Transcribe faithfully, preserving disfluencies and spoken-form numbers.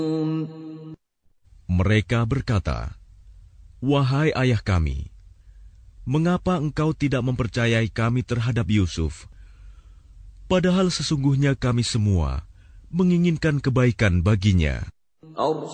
Mereka berkata, "Wahai ayah kami, mengapa engkau tidak mempercayai kami terhadap Yusuf? Padahal sesungguhnya kami semua menginginkan kebaikan baginya."